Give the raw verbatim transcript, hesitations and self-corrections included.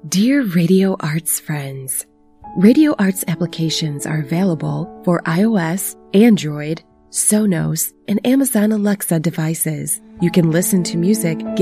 Dear Radio Arts friends, Radio Arts applications are available for iOS, Android, Sonos, and Amazon Alexa devices. You can listen to music